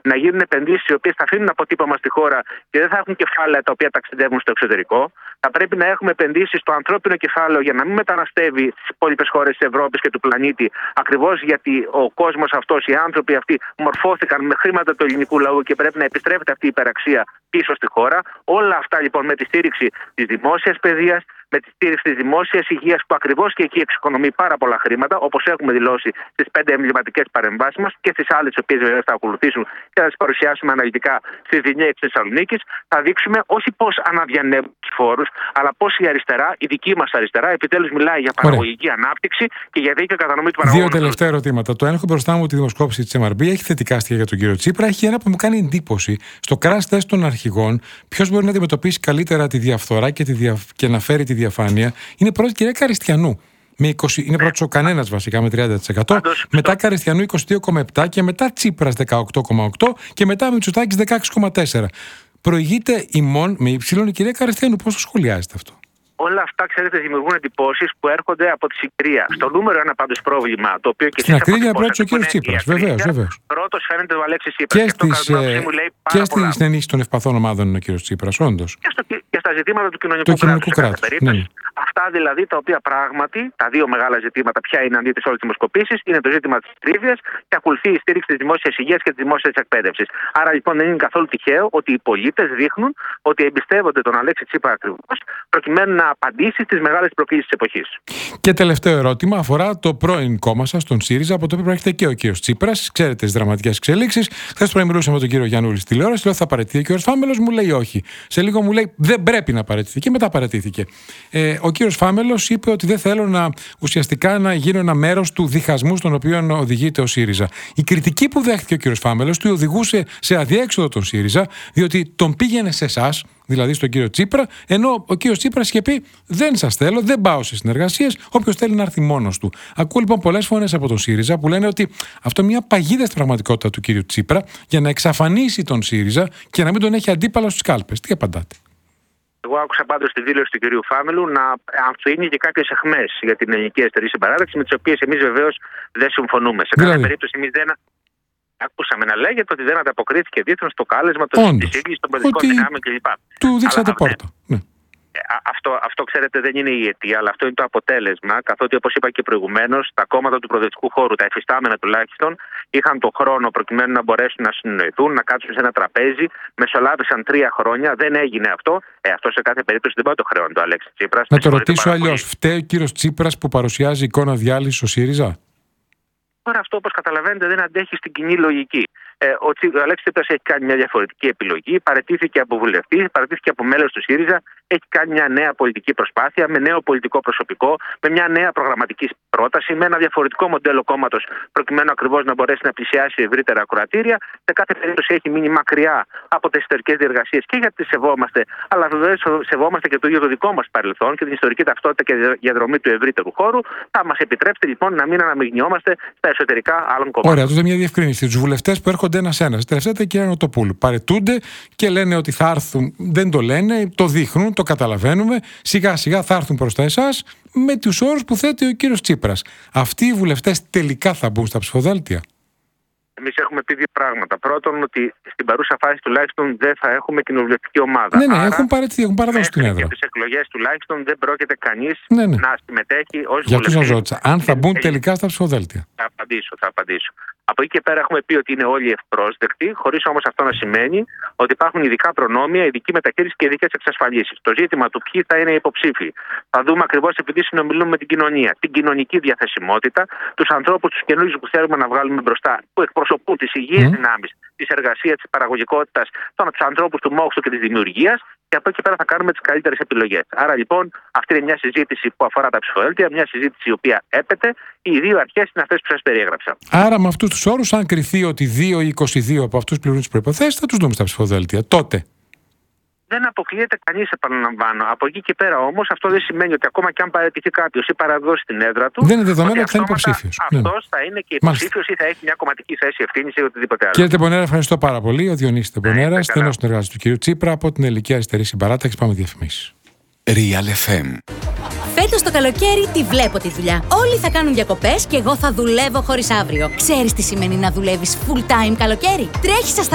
να γίνουν επενδύσεις οι οποίες θα αφήνουν αποτύπωμα στη χώρα και δεν θα έχουν κεφάλαια τα οποία ταξιδεύουν στο εξωτερικό. Θα πρέπει να έχουμε επενδύσεις στο ανθρώπινο κεφάλαιο για να μην μεταναστεύει στις υπόλοιπες χώρες της Ευρώπης και του πλανήτη, ακριβώς γιατί ο κόσμος αυτός, οι άνθρωποι αυτοί μορφώθηκαν με χρήματα του ελληνικού λαού και πρέπει να επιστρέφεται αυτή η υπεραξία πίσω στη χώρα. Όλα αυτά λοιπόν με τη στήριξη της δημόσιας παιδείας, με τη στήριξη της δημόσιας υγείας, που ακριβώς και εκεί εξοικονομεί πάρα πολλά χρήματα, όπως έχουμε δηλώσει στις 5 εμβληματικές παρεμβάσεις μας και στις άλλες, τις οποίες βέβαια θα ακολουθήσουν και θα τις παρουσιάσουμε αναλυτικά στη Δινιέ της Θεσσαλονίκης. Θα δείξουμε όχι πώς αναδιανέμουν τους φόρους, αλλά πώς η αριστερά, η δική μας αριστερά, επιτέλους μιλάει για παραγωγική ανάπτυξη και για δίκαιη κατανομή του παραγωγικού. Δύο τελευταία ερωτήματα. Το έχω μπροστά μου τη δημοσκόπηση της MRB. Έχει θετικά στοιχεία για τον κύριο Τσίπρα. Έχει ένα που μου κάνει εντύπωση. Στο crash test των αρχηγών, ποιος μπορεί να αντιμετωπίσει καλύτερα τη διαφθορά και να φέρει τη διαφάνεια, είναι πρώτη κυρία Καριστιανού. Είναι πρώτος ο κανένας βασικά με 30%. Μετά Καριστιανού 22,7% και μετά Τσίπρας 18,8% και μετά Μητσοτάκης 16,4%. Προηγείται ημών με υψηλόν η κυρία Καριστιανού. Πώς το σχολιάζετε αυτό? Όλα αυτά, ξέρετε, δημιουργούν εντυπώσεις που έρχονται από τη συγκρία. Στο νούμερο ένα πάντως πρόβλημα, το οποίο και στην ακρίβεια πρώτος ο κύριος Τσίπρας. Βεβαίως. Πρώτος φαίνεται ο Αλέξης Τσίπρας. Και στην ενίσχυση των ευπαθών ομάδων είναι ο κύριος Τσίπρας, όντως. Και στα ζητήματα του κοινωνικού κράτους. Ναι. Αυτά δηλαδή τα οποία πράγματι, τα δύο μεγάλα ζητήματα, ποια είναι αντί τις όλες τις δημοσκοπήσεις, είναι το ζήτημα της ακρίβειας και ακολουθεί η στήριξη της δημόσιας υγείας και της δημόσιας εκπαίδευσης. Άρα λοιπόν δεν είναι καθόλου τυχαίο ότι οι πολίτες δείχνουν ότι εμπιστεύονται τον Αλέξη Τσίπρα ακριβώς, προκειμένου να απαντήσει στις μεγάλες προκλήσεις της εποχής. Και τελευταίο ερώτημα αφορά το πρώην κόμμα σας, τον ΣΥΡΙΖΑ, από το οποίο προέρχεται και ο κύριος Τσίπρας. Ξέρετε τις δραματικές εξελίξεις. Χθες το μιλούσαμε με τον κύριο Γιαννούλη στη τηλεόραση, λέω θα παραιτηθεί. Ο κύριος Φάμελος μου λέει όχι. Σε λίγο μου λέει δεν πρέπει να παραιτηθεί και μετά παραιτήθηκε. Ο κύριος Φάμελος είπε ότι δεν θέλω ουσιαστικά να γίνω ένα μέρος του διχασμού στον οποίο οδηγείται ο ΣΥΡΙΖΑ. Η κριτική που δέχτηκε ο κύριος Φάμελος του οδηγούσε σε αδιέξοδο τον ΣΥΡΙΖΑ, διότι τον πήγαινε σε εσάς, δηλαδή στον κύριο Τσίπρα, ενώ ο κύριος Τσίπρας είχε πει δεν σας θέλω, δεν πάω σε συνεργασίες, όποιος θέλει να έρθει μόνος του. Ακούω λοιπόν πολλές φωνές από τον ΣΥΡΙΖΑ που λένε ότι αυτό είναι μια παγίδα στην πραγματικότητα του κύριου Τσίπρα για να εξαφανίσει τον ΣΥΡΙΖΑ και να μην τον έχει αντίπαλο στις κάλπες. Τι απαντάτε? Εγώ άκουσα πάντως τη δήλωση του κυρίου Φάμελου να αμφιβάλλει και κάποιες αιχμές για την ελληνική αριστερή συμπαράταξη, με τις οποίες εμείς βεβαίως δεν συμφωνούμε. Σε κάθε περίπτωση εμείς δεν ακούσαμε να λέγεται ότι δεν ανταποκρίθηκε δίθεν στο κάλεσμα της σύγκλησης των πολιτικών δυνάμεων κλπ. Του δείξατε πόρτα. Ναι. Αυτό ξέρετε δεν είναι η αιτία, αλλά αυτό είναι το αποτέλεσμα, καθότι όπως είπα και προηγουμένως, τα κόμματα του προοδευτικού χώρου, τα εφιστάμενα τουλάχιστον, είχαν τον χρόνο προκειμένου να μπορέσουν να συνεννοηθούν, να κάτσουν σε ένα τραπέζι, μεσολάβησαν 3 χρόνια, δεν έγινε αυτό. Αυτό σε κάθε περίπτωση δεν πάει το χρέον του Αλέξη Τσίπρας. Να το ρωτήσω αλλιώς, φταίει ο κύριος Τσίπρας που παρουσιάζει εικόνα διάλυσης ο ΣΥΡΙΖΑ? Τώρα αυτό, όπως καταλαβαίνετε, δεν αντέχει στην κοινή λογική. Ο Αλέξης Τσίπρας έχει κάνει μια διαφορετική επιλογή, παραιτήθηκε από βουλευτή, παραιτήθηκε από μέλος του ΣΥΡΙΖΑ, έχει κάνει μια νέα πολιτική προσπάθεια, με νέο πολιτικό προσωπικό, με μια νέα προγραμματική πρόταση, με ένα διαφορετικό μοντέλο κόμματος, προκειμένου ακριβώς να μπορέσει να πλησιάσει ευρύτερα ακροατήρια. Σε κάθε περίπτωση έχει μείνει μακριά από τις ιστορικές διεργασίες και γιατί τις σεβόμαστε, αλλά βεβαίως σεβόμαστε και το ίδιο το δικό μας παρελθόν και την ιστορική ταυτότητα και διαδρομή του ευρύτερου χώρου. Θα μας επιτρέψετε λοιπόν να μην αναμειγνιόμαστε στα εσωτερικά άλλων κομμάτων. Ωραία, τότε μια διευκρίνηση. Τους βουλευτές που έρχονται ένας-ένας, τελευταία η κυρία Νοτοπούλου, παρετούνται και λένε ότι θα έρθουν, δεν το λένε, το δείχνουν, το καταλαβαίνουμε, σιγά-σιγά θα έρθουν προς τα εσάς με τους όρους που θέτει ο κύριος Τσίπρας. Αυτοί οι βουλευτές τελικά θα μπουν στα ψηφοδέλτια? Εμείς έχουμε πει δύο πράγματα. Πρώτον, ότι στην παρούσα φάση τουλάχιστον δεν θα έχουμε κοινοβουλευτική ομάδα. Ναι, έχουν παραδώσει την έδρα. Για τις εκλογές τουλάχιστον δεν πρόκειται κανείς να συμμετέχει ως βουλευτής. Για αυτούς σας ρώτησα, αν θα μπουν τελικά στα ψηφοδέλτια. Θα απαντήσω. Από εκεί και πέρα έχουμε πει ότι είναι όλοι ευπρόσδεκτοι, χωρίς όμως αυτό να σημαίνει ότι υπάρχουν ειδικά προνόμια, ειδική μεταχείριση και ειδικές εξασφαλίσεις. Το ζήτημα του ποιοι θα είναι οι υποψήφοι. Θα δούμε ακριβώς, επειδή συνομιλούμε με την κοινωνία, την κοινωνική διαθεσιμότητα, τους ανθρώπους, τους καινούριους που θέλουμε να βγάλουμε μπροστά, που εκπροσωπούν τις υγιείς δυνάμεις, της εργασίας, της παραγωγικότητας, τους ανθρώπους του μόχθου και της δημιουργίας. Και από εκεί πέρα θα κάνουμε τις καλύτερες επιλογές. Άρα λοιπόν αυτή είναι μια συζήτηση που αφορά τα ψηφοδέλτια, μια συζήτηση η οποία έπεται. Οι δύο αρχές είναι αυτές που σας περιέγραψα. Άρα με αυτούς τους όρους, αν κριθεί ότι 2 ή 22 από αυτούς πληρούν τις προϋποθέσεις, θα τους δούμε στα ψηφοδέλτια. Τότε. Δεν αποκλείεται κανείς, επαναλαμβάνω. Από εκεί και πέρα όμως αυτό δεν σημαίνει ότι ακόμα και αν παραιτηθεί κάποιος ή παραδώσει την έδρα του. Δεν είναι δεδομένο ότι θα είναι υποψήφιος. Αυτός θα είναι και υποψήφιος ή θα έχει μια κομματική θέση ευθύνης ή οτιδήποτε άλλο. Κύριε Τεμπονέρα, ευχαριστώ πάρα πολύ. Ο Διονύσης Τεμπονέρας, στενός συνεργάτης του κυρίου Τσίπρα από την Ελληνική Αριστερή Συμπαράταξη. Πάμε διαφημίσεις. Real FM. Φέτος το καλοκαίρι τη βλέπω τη δουλειά. Όλοι θα κάνουν διακοπές και εγώ θα δουλεύω χωρίς αύριο. Ξέρεις τι σημαίνει να δουλεύεις full time καλοκαίρι? Τρέχεις